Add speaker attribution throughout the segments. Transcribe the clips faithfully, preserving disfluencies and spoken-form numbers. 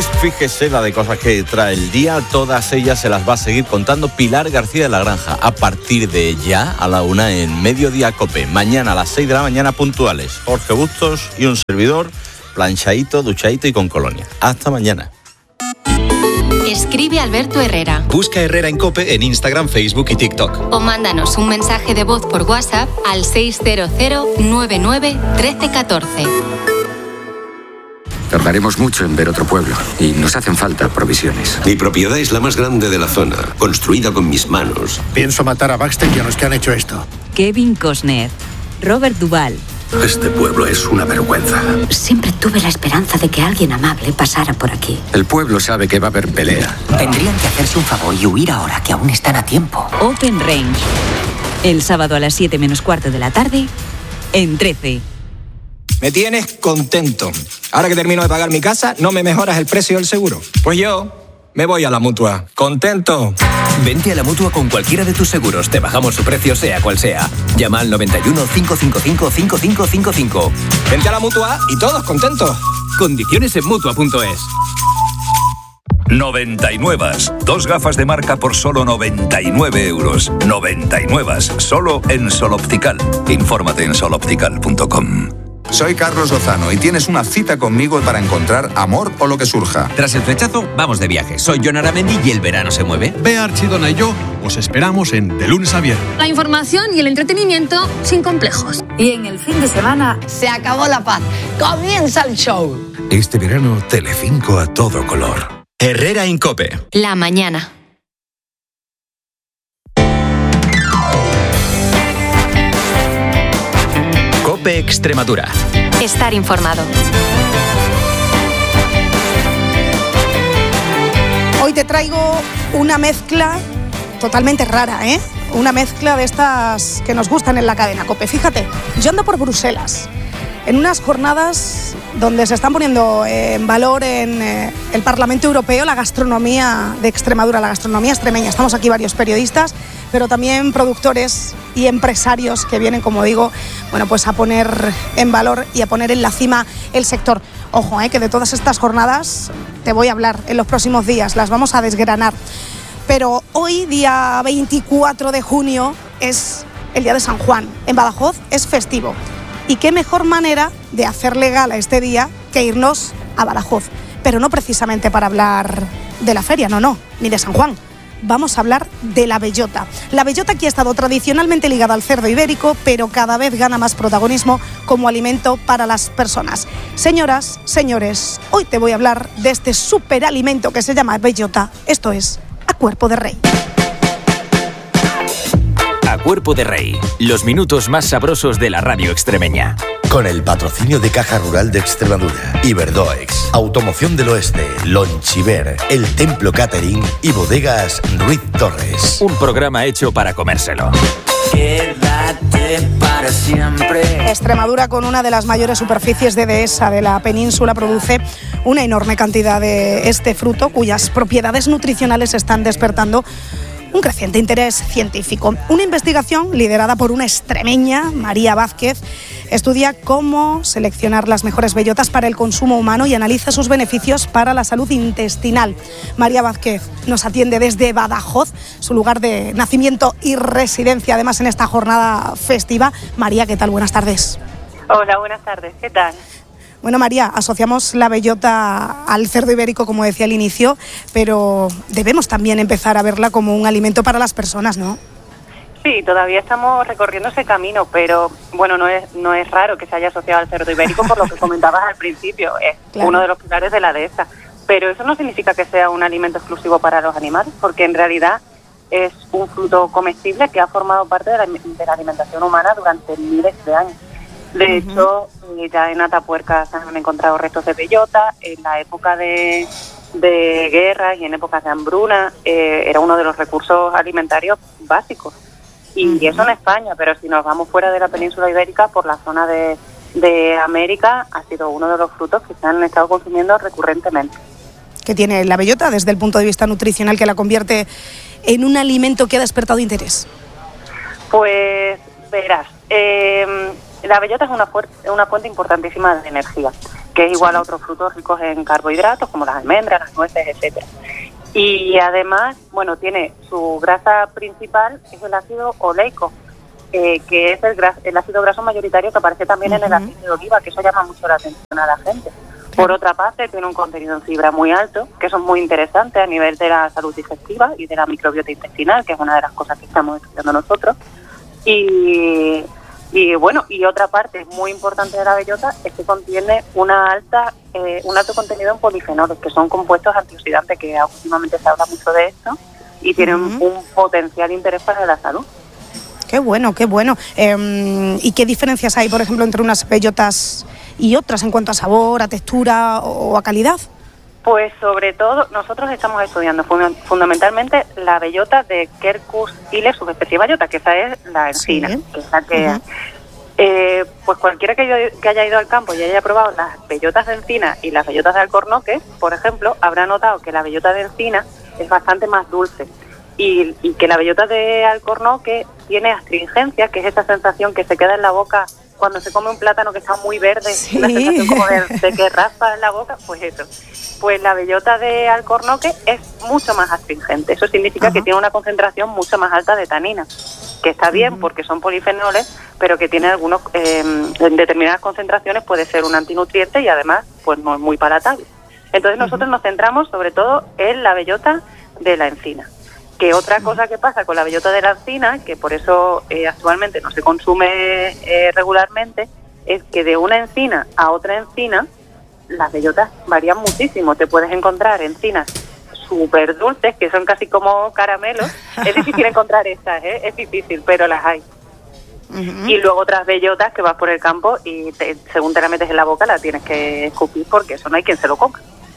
Speaker 1: Pues fíjese la de cosas que trae el día, todas ellas se las va a seguir contando Pilar García de la Granja a partir de ya a la una en Mediodía Cope. Mañana a las seis de la mañana puntuales. Jorge Bustos y un servidor, planchadito, duchadito y con colonia. Hasta mañana.
Speaker 2: Escribe Alberto Herrera.
Speaker 3: Busca Herrera en Cope en Instagram, Facebook y TikTok.
Speaker 2: O mándanos un mensaje de voz por WhatsApp al seis cero cero nueve nueve uno tres uno cuatro.
Speaker 4: Tardaremos mucho en ver otro pueblo y nos hacen falta provisiones.
Speaker 5: Mi propiedad es la más grande de la zona, construida con mis manos.
Speaker 6: Pienso matar a Baxter y a los que han hecho esto.
Speaker 7: Kevin Costner, Robert Duvall.
Speaker 5: Este pueblo es una vergüenza.
Speaker 8: Siempre tuve la esperanza de que alguien amable pasara por aquí.
Speaker 4: El pueblo sabe que va a haber pelea.
Speaker 9: Tendrían que hacerse un favor y huir ahora, que aún están a tiempo.
Speaker 7: Open Range. El sábado a las siete menos cuarto de la tarde, en trece.
Speaker 10: Me tienes contento. Ahora que termino de pagar mi casa, ¿no me mejoras el precio del seguro? Pues yo me voy a la Mutua. ¿Contento?
Speaker 11: Vente a la Mutua con cualquiera de tus seguros. Te bajamos su precio sea cual sea. Llama al noventa y uno, cinco cinco cinco, cinco cinco cinco cinco.
Speaker 10: Vente a la Mutua y todos contentos.
Speaker 11: Condiciones en Mutua punto es.
Speaker 12: noventa y nueve. Dos gafas de marca por solo noventa y nueve euros. noventa y nueve. Solo en Sol Optical. Infórmate en sol optical punto com.
Speaker 13: Soy Carlos Lozano y tienes una cita conmigo para encontrar amor o lo que surja.
Speaker 14: Tras el flechazo, vamos de viaje. Soy Jon Aramendi y el verano se mueve.
Speaker 15: Bea Archidona y yo os esperamos en De Lunes a Viernes.
Speaker 16: La información y el entretenimiento sin complejos.
Speaker 17: Y en el fin de semana se acabó la paz. Comienza el show.
Speaker 18: Este verano, Telecinco a todo color.
Speaker 3: Herrera en Cope.
Speaker 2: La mañana.
Speaker 3: Cope Extremadura.
Speaker 2: Estar informado.
Speaker 19: Hoy te traigo una mezcla totalmente rara, ¿eh? Una mezcla de estas que nos gustan en la cadena Cope. Fíjate, yo ando por Bruselas, en unas jornadas donde se están poniendo en valor en eh, el Parlamento Europeo la gastronomía de Extremadura, la gastronomía extremeña. Estamos aquí varios periodistas, pero también productores y empresarios que vienen, como digo, bueno, pues a poner en valor y a poner en la cima el sector. Ojo, eh, que de todas estas jornadas te voy a hablar en los próximos días, las vamos a desgranar. Pero hoy, día veinticuatro de junio, es el día de San Juan. En Badajoz es festivo. Y qué mejor manera de hacerle gala este día que irnos a Badajoz. Pero no precisamente para hablar de la feria, no, no, ni de San Juan. Vamos a hablar de la bellota. La bellota aquí ha estado tradicionalmente ligada al cerdo ibérico, pero cada vez gana más protagonismo como alimento para las personas. Señoras, señores, hoy te voy a hablar de este superalimento que se llama bellota. Esto es A Cuerpo de Rey.
Speaker 20: A Cuerpo de Rey, los minutos más sabrosos de la radio extremeña.
Speaker 5: Con el patrocinio de Caja Rural de Extremadura, Iberdoex, Automoción del Oeste, Lonchiver, El Templo Catering y Bodegas Ruiz Torres.
Speaker 20: Un programa hecho para comérselo.
Speaker 19: Quédate para siempre. Extremadura, con una de las mayores superficies de dehesa de la península, produce una enorme cantidad de este fruto, cuyas propiedades nutricionales están despertando un creciente interés científico. Una investigación liderada por una extremeña, María Vázquez, estudia cómo seleccionar las mejores bellotas para el consumo humano y analiza sus beneficios para la salud intestinal. María Vázquez nos atiende desde Badajoz, su lugar de nacimiento y residencia, además en esta jornada festiva. María, ¿qué tal? Buenas tardes.
Speaker 7: Hola, buenas tardes. ¿Qué tal?
Speaker 19: Bueno, María, asociamos la bellota al cerdo ibérico, como decía al inicio, pero debemos también empezar a verla como un alimento para las personas, ¿no?
Speaker 7: Sí, todavía estamos recorriendo ese camino, pero bueno, no es no es raro que se haya asociado al cerdo ibérico por lo que comentabas al principio, es claro, uno de los pilares de la dehesa, pero eso no significa que sea un alimento exclusivo para los animales, porque en realidad es un fruto comestible que ha formado parte de la, de la alimentación humana durante miles de años. De uh-huh. hecho, eh, ya en Atapuerca se han encontrado restos de bellota. En la época de, de guerra y en épocas de hambruna eh, era uno de los recursos alimentarios básicos. Y uh-huh. eso en España, pero si nos vamos fuera de la península ibérica, por la zona de, de América, ha sido uno de los frutos que se han estado consumiendo recurrentemente.
Speaker 19: ¿Qué tiene la bellota desde el punto de vista nutricional que la convierte en un alimento que ha despertado interés?
Speaker 7: Pues verás, eh, la bellota es una, fuerte, una fuente importantísima de energía que es igual a otros frutos ricos en carbohidratos, como las almendras, las nueces, etcétera. Y además, bueno, tiene su grasa principal, es el ácido oleico, eh, que es el, gras, el ácido graso mayoritario que aparece también uh-huh. en el aceite de oliva, que eso llama mucho la atención a la gente. Por otra parte, tiene un contenido en fibra muy alto, que eso es muy interesante a nivel de la salud digestiva y de la microbiota intestinal, que es una de las cosas que estamos estudiando nosotros. Y, y bueno, y otra parte muy importante de la bellota es que contiene una alta, eh, un alto contenido en polifenoles, que son compuestos antioxidantes, que últimamente se habla mucho de esto, y tienen uh-huh. un potencial interés para la salud.
Speaker 19: Qué bueno, qué bueno. Eh, ¿Y qué diferencias hay, por ejemplo, entre unas bellotas y otras en cuanto a sabor, a textura o a calidad?
Speaker 7: Pues sobre todo, nosotros estamos estudiando fund- fundamentalmente la bellota de Quercus ilex subespecie bellota, que esa es la encina, sí. que es la que... Uh-huh. eh, pues cualquiera que, yo, que haya ido al campo y haya probado las bellotas de encina y las bellotas de alcornoque, por ejemplo, habrá notado que la bellota de encina es bastante más dulce. Y, y que la bellota de alcornoque tiene astringencia, que es esa sensación que se queda en la boca cuando se come un plátano que está muy verde, sí. Una sensación como de, de que raspa en la boca, pues eso. Pues la bellota de alcornoque es mucho más astringente. Eso significa uh-huh. que tiene una concentración mucho más alta de tanina, que está bien uh-huh. porque son polifenoles, pero que tiene algunos, eh, en determinadas concentraciones puede ser un antinutriente y además pues no es muy palatable. Entonces uh-huh. nosotros nos centramos sobre todo en la bellota de la encina. Que otra cosa que pasa con la bellota de la encina, que por eso eh, actualmente no se consume eh, regularmente, es que de una encina a otra encina las bellotas varían muchísimo. Te puedes encontrar encinas súper dulces, que son casi como caramelos. Es difícil encontrar estas, ¿eh? Es difícil, pero las hay. Uh-huh. Y luego otras bellotas que vas por el campo y te, según te la metes en la boca la tienes que escupir porque eso no hay quien se lo coma.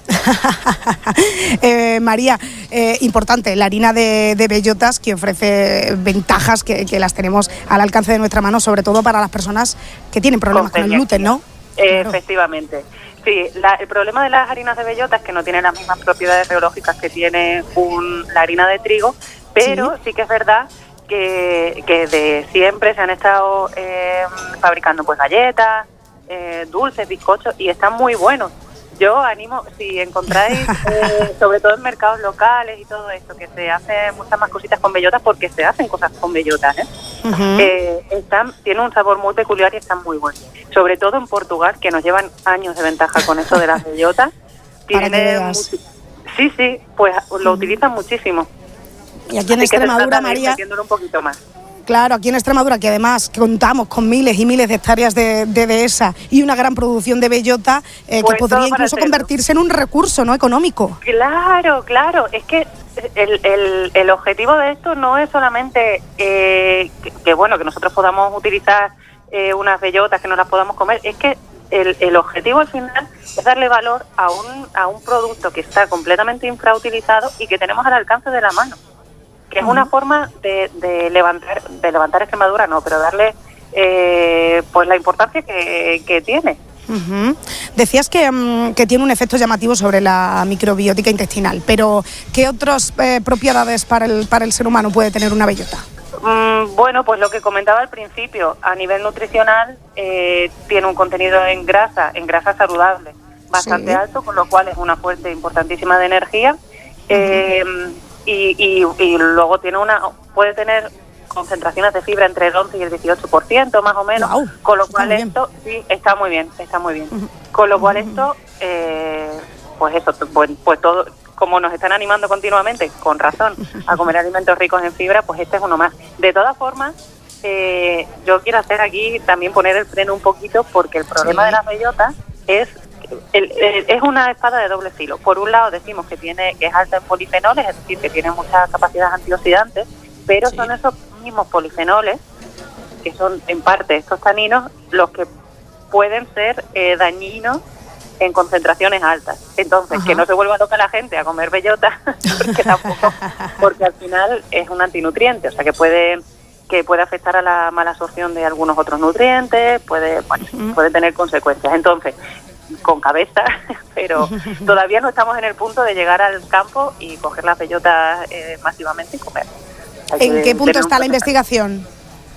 Speaker 19: eh, María, eh, importante, la harina de, de bellotas que ofrece ventajas que, que las tenemos al alcance de nuestra mano, sobre todo para las personas que tienen problemas con, con el gluten, ¿no?
Speaker 7: Eh, claro. Efectivamente. Sí, la, el problema de las harinas de bellota es que no tienen las mismas propiedades reológicas que tiene un, la harina de trigo, pero sí, sí que es verdad que, que de siempre se han estado eh, fabricando pues galletas, eh, dulces, bizcochos y están muy buenos. Yo animo, si encontráis, eh, sobre todo en mercados locales y todo esto, que se hacen muchas más cositas con bellotas, porque se hacen cosas con bellotas, ¿eh? Uh-huh. eh, están, tienen un sabor muy peculiar y están muy buenos. Sobre todo en Portugal, que nos llevan años de ventaja con eso de las bellotas. Tienen mucho, sí, sí, pues lo uh-huh. utilizan muchísimo.
Speaker 19: Y aquí en Así Extremadura, María...
Speaker 7: metiéndolo un poquito más.
Speaker 19: Claro, aquí en Extremadura, que además contamos con miles y miles de hectáreas de, de dehesa y una gran producción de bellota, eh, pues que podría incluso convertirse en un recurso, ¿no?, económico.
Speaker 7: Claro, claro. Es que el, el, el objetivo de esto no es solamente eh, que, que, bueno, que nosotros podamos utilizar eh, unas bellotas, que nos las podamos comer. Es que el, el objetivo al final es darle valor a un, a un producto que está completamente infrautilizado y que tenemos al alcance de la mano. Que es una forma de, de levantar de levantar Extremadura, no, pero darle eh, pues la importancia que, que tiene.
Speaker 19: Uh-huh. Decías que, um, que tiene un efecto llamativo sobre la microbiótica intestinal, pero ¿qué otras eh, propiedades para el, para el ser humano puede tener una bellota?
Speaker 7: Mm, bueno, pues lo que comentaba al principio, a nivel nutricional eh, tiene un contenido en grasa, en grasa saludable, bastante sí. alto, con lo cual es una fuente importantísima de energía. Eh, uh-huh. Y, y, y luego tiene una puede tener concentraciones de fibra entre el once y el dieciocho por ciento más o menos, wow, con lo cual esto bien. sí está muy bien, está muy bien. Uh-huh. Con lo cual uh-huh. esto, eh, pues eso, pues, pues todo, como nos están animando continuamente, con razón, a comer alimentos ricos en fibra, pues este es uno más. De todas formas, eh, yo quiero hacer aquí también poner el freno un poquito, porque el problema sí. de las bellotas es El, el, es una espada de doble filo. Por un lado decimos que tiene que es alta en polifenoles, es decir, que tiene muchas capacidades antioxidantes, pero sí. son esos mismos polifenoles, que son en parte estos taninos, los que pueden ser eh, dañinos en concentraciones altas. Entonces, Ajá. que no se vuelva loca la gente a comer bellota, porque tampoco, porque al final es un antinutriente, o sea que puede que puede afectar a la mala absorción de algunos otros nutrientes, puede, bueno, uh-huh. puede tener consecuencias. Entonces, con cabeza, pero todavía no estamos en el punto de llegar al campo y coger las bellotas eh, masivamente y comer.
Speaker 19: ¿En qué punto está la investigación?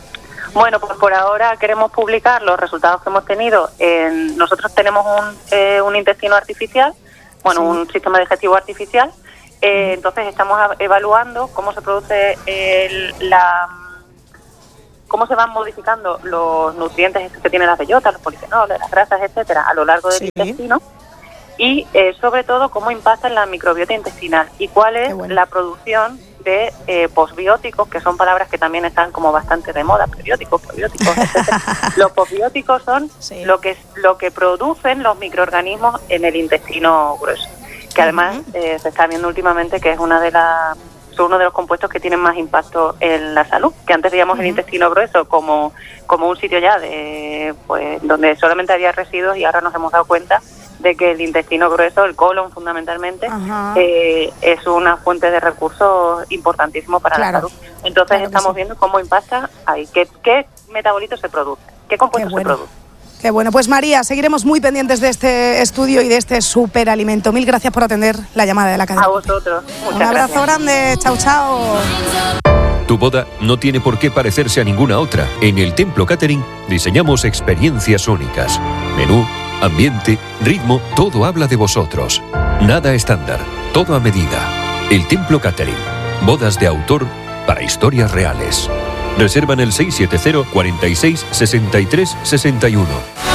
Speaker 7: Bueno, pues por ahora queremos publicar los resultados que hemos tenido. En, nosotros tenemos un, eh, un intestino artificial, bueno, sí. un sistema digestivo artificial. Eh, entonces estamos evaluando cómo se produce el, la... cómo se van modificando los nutrientes que tienen las bellotas, los polifenoles, las grasas, etcétera, a lo largo del sí. intestino. Y eh, sobre todo cómo impacta en la microbiota intestinal y cuál es bueno. la producción de eh, posbióticos, que son palabras que también están como bastante de moda, prebióticos, probióticos, etcétera. Los posbióticos son sí. lo que lo que producen los microorganismos en el intestino grueso, que además eh, se está viendo últimamente que es una de las son uno de los compuestos que tienen más impacto en la salud, que antes veíamos uh-huh. el intestino grueso como como un sitio ya de pues donde solamente había residuos, y ahora nos hemos dado cuenta de que el intestino grueso, el colon fundamentalmente, eh, es una fuente de recursos importantísimo para claro. la salud. Entonces claro estamos sí. viendo cómo impacta ahí, qué, qué metabolitos se produce, qué compuestos qué bueno. se producen.
Speaker 19: Qué bueno, pues María, seguiremos muy pendientes de este estudio y de este superalimento. Mil gracias por atender la llamada de la cadena.
Speaker 7: A vosotros, muchas
Speaker 19: Un abrazo
Speaker 7: gracias.
Speaker 19: grande, chao, chao.
Speaker 21: Tu boda no tiene por qué parecerse a ninguna otra. En el Templo Catering diseñamos experiencias únicas. Menú, ambiente, ritmo, todo habla de vosotros. Nada estándar, todo a medida. El Templo Catering. Bodas de autor para historias reales. Reserva en el seis siete cero, cuarenta y seis, sesenta y tres, sesenta y uno.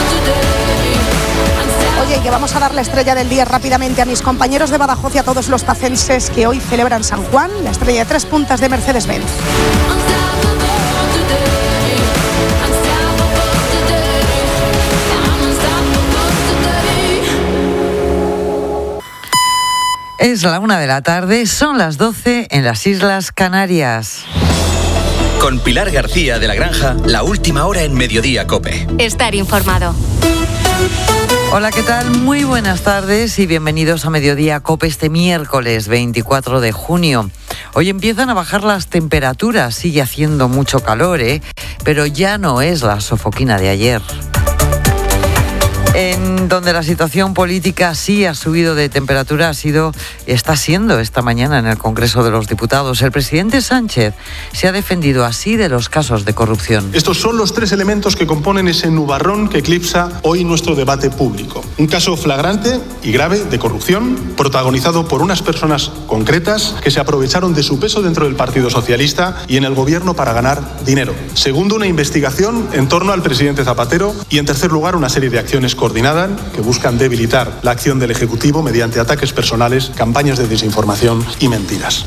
Speaker 19: Oye, que vamos a dar la estrella del día rápidamente a mis compañeros de Badajoz y a todos los tacenses que hoy celebran San Juan, la estrella de tres puntas de Mercedes-Benz.
Speaker 22: Es la una de la tarde, son las doce en las Islas Canarias.
Speaker 3: Con Pilar García de la Granja, la última hora en Mediodía COPE.
Speaker 2: Estar informado.
Speaker 22: Hola, ¿qué tal? Muy buenas tardes y bienvenidos a Mediodía COPE este miércoles veinticuatro de junio. Hoy empiezan a bajar las temperaturas, sigue haciendo mucho calor, ¿eh? Pero ya no es la sofoquina de ayer. En donde la situación política sí ha subido de temperatura, ha sido, está siendo esta mañana en el Congreso de los Diputados. El presidente Sánchez se ha defendido así de los casos de corrupción.
Speaker 23: Estos son los tres elementos que componen ese nubarrón que eclipsa hoy nuestro debate público. Un caso flagrante y grave de corrupción, protagonizado por unas personas concretas que se aprovecharon de su peso dentro del Partido Socialista y en el gobierno para ganar dinero. Segundo, una investigación en torno al presidente Zapatero. Y en tercer lugar, una serie de acciones coordinada que buscan debilitar la acción del Ejecutivo mediante ataques personales, campañas de desinformación y mentiras.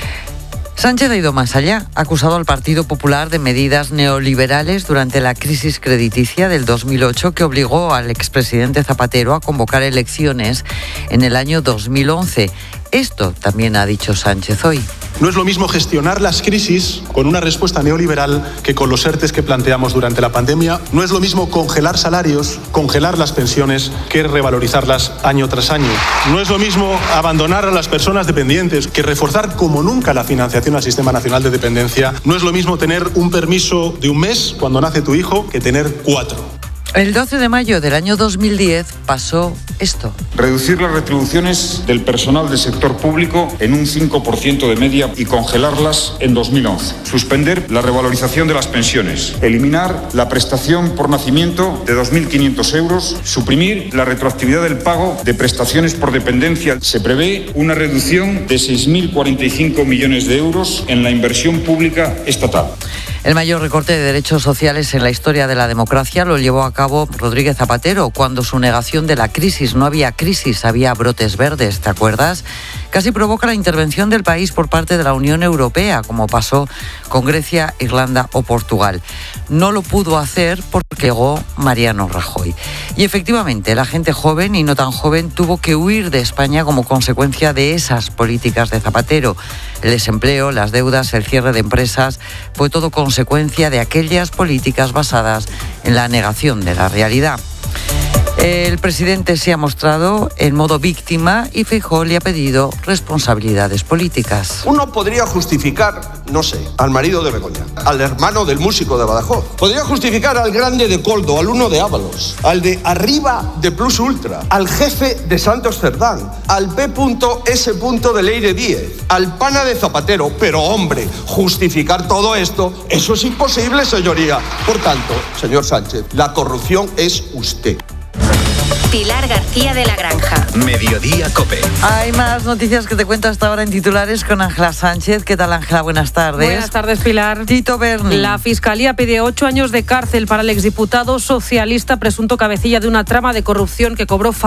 Speaker 22: Sánchez ha ido más allá. Ha acusado al Partido Popular de medidas neoliberales durante la crisis crediticia del dos mil ocho que obligó al expresidente Zapatero a convocar elecciones en el año dos mil once. Esto también ha dicho Sánchez hoy.
Speaker 23: No es lo mismo gestionar las crisis con una respuesta neoliberal que con los ERTES que planteamos durante la pandemia. No es lo mismo congelar salarios, congelar las pensiones, que revalorizarlas año tras año. No es lo mismo abandonar a las personas dependientes que reforzar como nunca la financiación al Sistema Nacional de Dependencia. No es lo mismo tener un permiso de un mes cuando nace tu hijo que tener cuatro.
Speaker 22: El doce de mayo del año dos mil diez pasó esto.
Speaker 24: Reducir las retribuciones del personal del sector público en un cinco por ciento de media y congelarlas en dos mil once. Suspender la revalorización de las pensiones. Eliminar la prestación por nacimiento de dos mil quinientos euros. Suprimir la retroactividad del pago de prestaciones por dependencia. Se prevé una reducción de seis mil cuarenta y cinco millones de euros en la inversión pública estatal.
Speaker 22: El mayor recorte de derechos sociales en la historia de la democracia lo llevó a cabo Rodríguez Zapatero cuando su negación de la crisis, no había crisis, había brotes verdes, ¿te acuerdas? Casi provoca la intervención del país por parte de la Unión Europea, como pasó con Grecia, Irlanda o Portugal. No lo pudo hacer porque llegó Mariano Rajoy. Y efectivamente, la gente joven y no tan joven tuvo que huir de España como consecuencia de esas políticas de Zapatero. El desempleo, las deudas, el cierre de empresas, fue todo consecuencia de aquellas políticas basadas en la negación de la realidad. El presidente se ha mostrado en modo víctima y Feijóo le ha pedido responsabilidades políticas.
Speaker 1: Uno podría justificar, no sé, al marido de Begoña, al hermano del músico de Badajoz. Podría justificar al grande de Coldo, al uno de Ábalos, al de arriba de Plus Ultra, al jefe de Santos Cerdán, al P S de Leire Díez, al pana de Zapatero. Pero hombre, justificar todo esto, eso es imposible, señoría. Por tanto, señor Sánchez, la corrupción es usted.
Speaker 2: Pilar García de la Granja.
Speaker 3: Mediodía COPE.
Speaker 22: Hay más noticias que te cuento hasta ahora en titulares con Ángela Sánchez. ¿Qué tal, Ángela? Buenas tardes.
Speaker 4: Buenas tardes, Pilar.
Speaker 22: Tito Berni.
Speaker 4: La Fiscalía pide ocho años de cárcel para el exdiputado socialista presunto cabecilla de una trama de corrupción que cobró